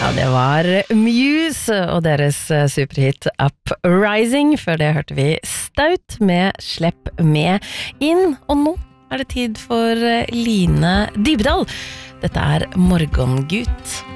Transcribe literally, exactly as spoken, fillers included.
Ja, det var Muse og deres superhit Uprising. Før det hørte vi Staut med Slepp med inn. Og nå er det tid for Line Dybdahl. Dette er Morgengutt.